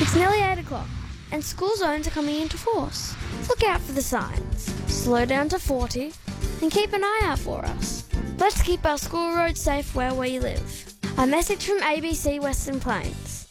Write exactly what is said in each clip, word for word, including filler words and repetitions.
It's nearly eight o'clock and school zones are coming into force. Look out for the signs. Slow down to forty and keep an eye out for us. Let's keep our school roads safe where we live. A message from A B C Western Plains.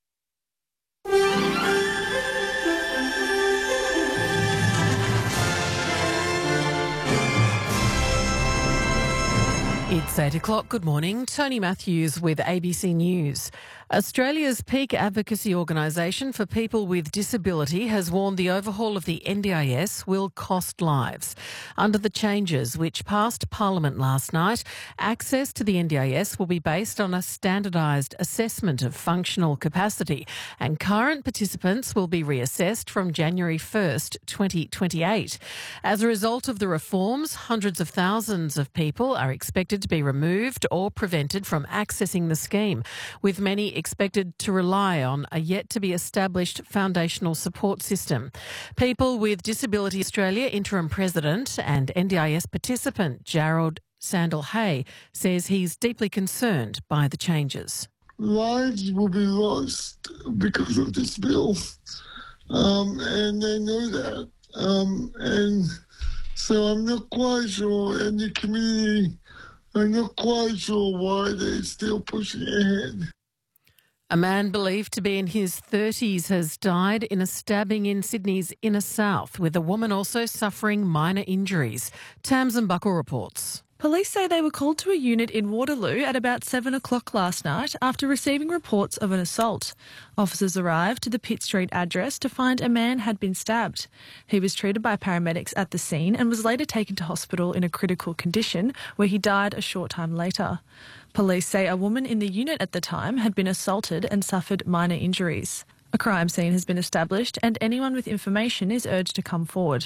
It's eight o'clock. Good morning. Tony Matthews with A B C News. Australia's peak advocacy organisation for people with disability has warned the overhaul of the N D I S will cost lives. Under the changes which passed Parliament last night, access to the N D I S will be based on a standardised assessment of functional capacity, and current participants will be reassessed from January first, twenty twenty-eight. As a result of the reforms, hundreds of thousands of people are expected to be removed or prevented from accessing the scheme, with many expected to rely on a yet-to-be-established foundational support system. People with Disability Australia Interim President and N D I S participant Gerald Sandel-Hay says he's deeply concerned by the changes. Lives will be lost because of this bill, um, and they know that. Um, and so I'm not quite sure, and the community, I'm not quite sure why they're still pushing ahead. A man believed to be in his thirties has died in a stabbing in Sydney's inner south, with a woman also suffering minor injuries. Tamsin Buckle reports. Police say they were called to a unit in Waterloo at about seven o'clock last night after receiving reports of an assault. Officers arrived to the Pitt Street address to find a man had been stabbed. He was treated by paramedics at the scene and was later taken to hospital in a critical condition, where he died a short time later. Police say a woman in the unit at the time had been assaulted and suffered minor injuries. A crime scene has been established and anyone with information is urged to come forward.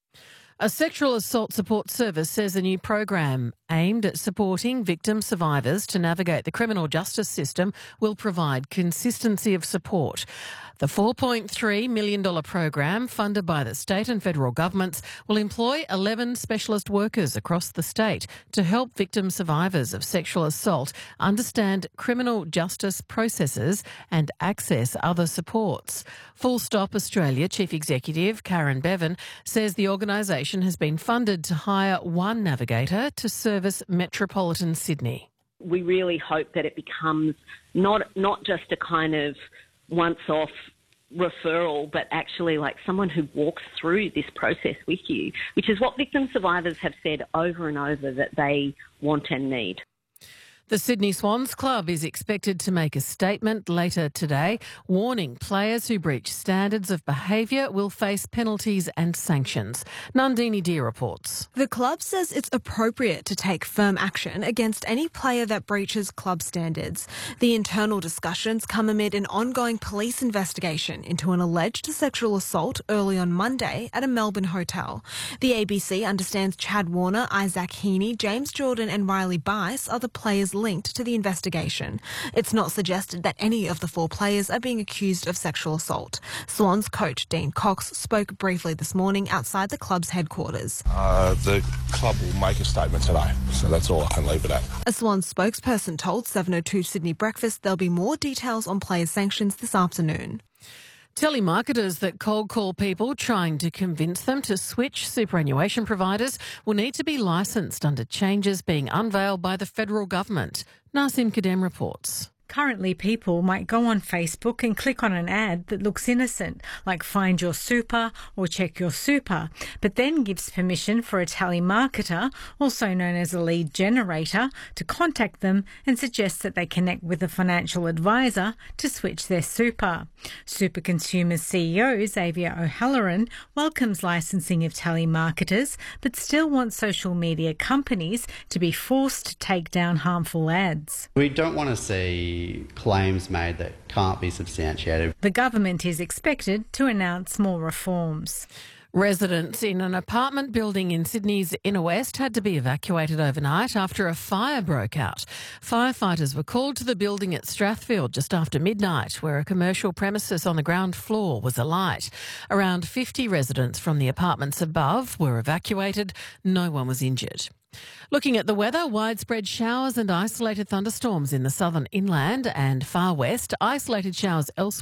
A sexual assault support service says a new program aimed at supporting victim survivors to navigate the criminal justice system will provide consistency of support. The four point three million dollars program, funded by the state and federal governments, will employ eleven specialist workers across the state to help victim survivors of sexual assault understand criminal justice processes and access other supports. Full Stop Australia Chief Executive Karen Bevan says the organisation has been funded to hire one navigator to service metropolitan Sydney. We really hope that it becomes not not just a kind of once-off referral, but actually like someone who walks through this process with you, which is what victim survivors have said over and over that they want and need. The Sydney Swans Club is expected to make a statement later today, warning players who breach standards of behaviour will face penalties and sanctions. Nandini Deer reports. The club says it's appropriate to take firm action against any player that breaches club standards. The internal discussions come amid an ongoing police investigation into an alleged sexual assault early on Monday at a Melbourne hotel. The A B C understands Chad Warner, Isaac Heaney, James Jordan and Riley Bice are the players linked to the investigation. It's not suggested that any of the four players are being accused of sexual assault. Swans coach Dean Cox spoke briefly this morning outside the club's headquarters. Uh, the club will make a statement today, so that's all I can leave it at. A Swans spokesperson told seven oh two Sydney Breakfast there'll be more details on players' sanctions this afternoon. Telemarketers that cold call people trying to convince them to switch superannuation providers will need to be licensed under changes being unveiled by the federal government. Nasim Kadem reports. Currently, people might go on Facebook and click on an ad that looks innocent, like Find Your Super or Check Your Super, but then gives permission for a telemarketer, also known as a lead generator, to contact them and suggest that they connect with a financial advisor to switch their super. Super Consumers C E O Xavier O'Halloran welcomes licensing of telemarketers, but still wants social media companies to be forced to take down harmful ads. We don't want to see claims made that can't be substantiated. The government is expected to announce more reforms. Residents in an apartment building in Sydney's inner west had to be evacuated overnight after a fire broke out. Firefighters were called to the building at Strathfield just after midnight, where a commercial premises on the ground floor was alight. Around fifty residents from the apartments above were evacuated. No one was injured. Looking at the weather, widespread showers and isolated thunderstorms in the southern inland and far west, isolated showers elsewhere.